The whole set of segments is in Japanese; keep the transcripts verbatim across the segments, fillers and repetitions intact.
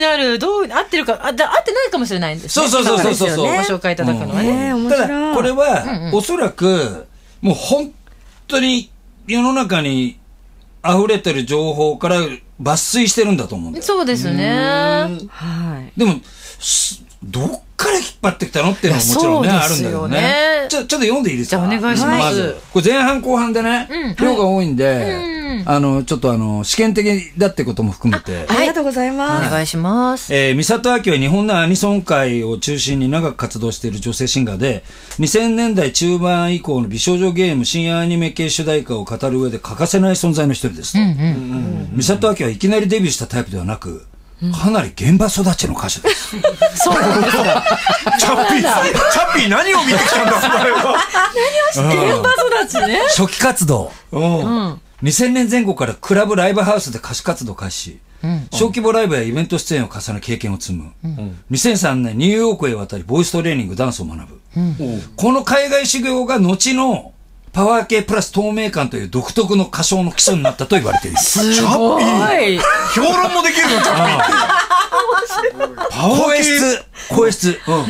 なる、どう合ってるか、あ、だ合ってないかもしれないんですね。 そうそうそうそうそう、 ご紹介いただくのはね。 ただこれはおそらくもう本当に世の中に溢れてる情報から抜粋してるんだと思うんだよ。 そうですね。 はい。 でもどっから引っ張ってきたのっていうのはもちろんねあるんだけどね。ちょちょっと読んでいいですか。 じゃあお願いします。 まずこれ前半後半でね、量が多いんで。あのちょっとあの試験的だってことも含めてあ, ありがとうございます。 お願いします。 えー、美里亜紀は日本のアニソン界を中心に長く活動している女性シンガーで、にせんねんだい中盤以降の美少女ゲーム深夜アニメ系主題歌を語る上で欠かせない存在の一人です。美里亜紀はいきなりデビューしたタイプではなく、かなり現場育ちの歌手です。 そうなんですか。 チャッピー、チャッピー何を見てきたんだそれは。 何をして現場育ちね。 初期活動。うんにせんねんぜん後からクラブライブハウスで歌手活動開始、うん、小規模ライブやイベント出演を重ね経験を積む、うん、にせんさんねんニューヨークへ渡りボイストレーニングダンスを学ぶ、うん、この海外修行が後のパワー系プラス透明感という独特の歌唱の基礎になったと言われている。 すごい評論もできるの。チャッピーパワー声質声質、うん、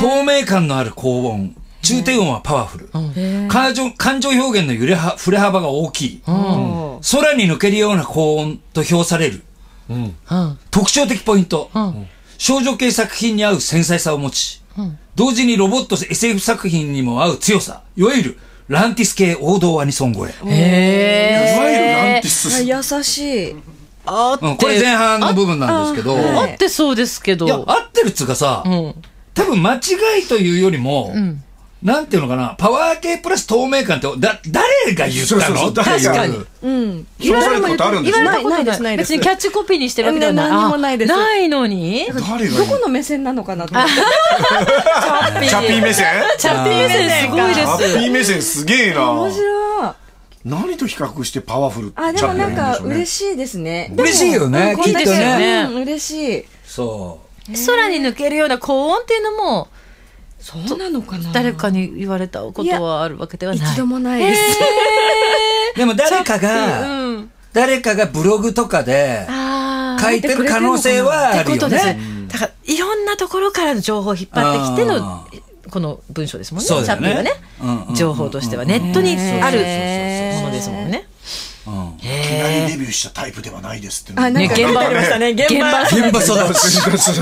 透明感のある高音、中低音はパワフル、感情、感情表現の揺れは振れ幅が大きい、うん、空に抜けるような高音と評される、うん、特徴的ポイント、うん、少女系作品に合う繊細さを持ち、うん、同時にロボット エスエフ 作品にも合う強さ、いわゆるランティス系王道アニソン声。 へー、いわゆるランティス。 優しい。 あって、 うん、これ前半の部分なんですけど、 あってそうですけど、 いや合ってるっつうかさ、うん、多分間違いというよりも、うん、なんていうのかな、パワー系プラス透明感って、だ、誰が言ったの？ そうそうそう、 確かに。 うん。 言われたことあるんですか？ ないないですないです。別にキャッチコピーにしてるわけではない。 何もないです。 ないのに？ 誰が？ どこの目線なのかなと思って。 チャッピー目線？ チャッピー目線すごいです。 チャッピー目線すげえな。 面白い。 何と比較してパワフル？ あ、でもなんか嬉しいですね。 嬉しいよね。きっとね。 嬉しい。 そう。 空に抜けるような高音っていうのも。 そうなのかな。 誰かに言われたことはあるわけではない。 一度もないです。 でも誰かが、うん、誰かがブログとかで書いてる可能性はあるよね。 だからいろんなところからの情報を引っ張ってきてのこの文章ですもんね。 そうだよね。 チャッピーはね、うん、情報としてはネットにあるものですもんね。 いきなりデビューしたタイプではないですって。 あ、なんか現場ありましたね。現場現場育ち。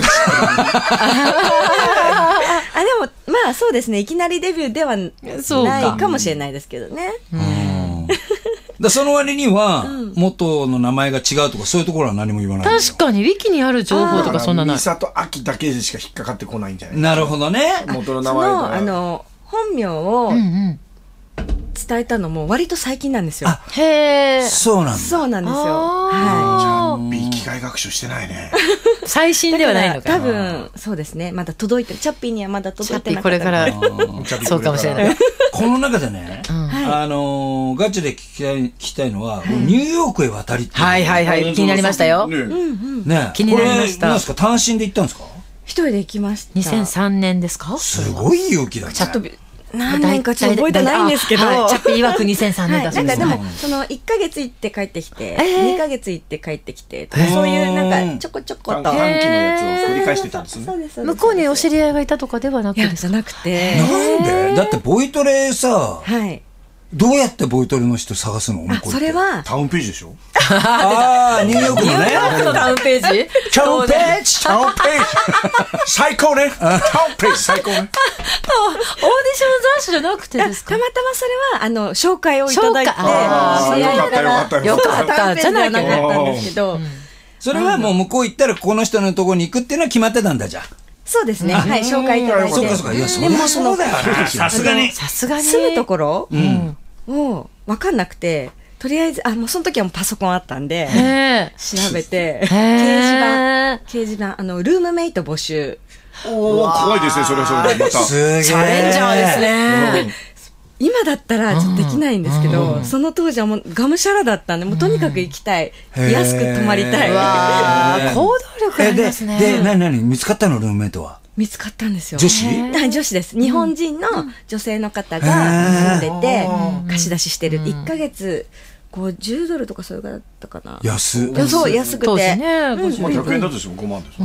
あ、でもまあそうですね。いきなりデビューではないかもしれないですけどね。 だその割には元の名前が違うとかそういうところは何も言わない。 確かにウィキにある情報とかそんなない。 美里亜紀だけでしか引っかかってこないんじゃない。 なるほどね。 元の名前が。 あの本名を伝えたのも割と最近なんですよ。 へえ。 そうなんだ。 そうなんですよ。 はい。チャッピー機械学習してないね。 最新ではないのかな。 多分そうですね。まだ届いてる。チャッピーにはまだ届いてなかった。これからそうかもしれない。 この中でね、あのガチで聞きたい聞きたいのはニューヨークへ渡りって。 はいはいはい。気になりましたよ。 ね。 気になりました。 これなんですか、単身で行ったんですか？ 一人で行きました。 にせんさんねんですか？ すごい勇気だね。 チャット何年かちょっと覚えてないんですけど、 チャッピー曰くにせんさんねんだそうです。 なんかでもそのいっかげつ行って帰ってきて、にかげつ行って帰ってきて、そういうなんかちょこちょこと短期のやつを繰り返してたんですね。 向こうにお知り合いがいたとかではなくて、 じゃなくて、 なんで？だってボイトレさ、 はい。 どうやってボイトレの人探すの？ それはタウンページでしょ。 ああ、ニューヨークのね。 ニューヨークのタウンページ？ タウンページ？ タウンページ最高ね。タウンページ最高ね。 オーディション雑誌じゃなくてですか？ たまたまそれはあの紹介をいただいて、 ああ、よかったよかったよかったじゃなかったんですけど、 それはもう向こう行ったらこの人のところに行くっていうのは決まってたんだじゃん。 そうですね。はい、紹介いただいて。 そうかそうか。いや、そりゃそうだよな。さすがに。 さすがに。 住むところを分かんなくて、とりあえず、あ、もうその時はもうパソコンあったんで、調べて、掲示板、掲示板、あの、ルームメイト募集。 おお、怖いですね、それはそれで。また。 すげえ。 チャレンジャーですね。 今だったらちょっとできないんですけど、その当時はもうがむしゃらだったんで、もうとにかく行きたい。安く泊まりたい。 わー、行動力ありますね。 で、なになに見つかったのルームメイトは？ 見つかったんですよ。 女子？ はい、女子です。日本人の女性の方が住んでて、貸し出ししてる。いっかげつごじゅうドルとかそれぐらいだったかな。 安いやそう安くて。 当時ね、 まあひゃくえんだとしてもごまんでしょ。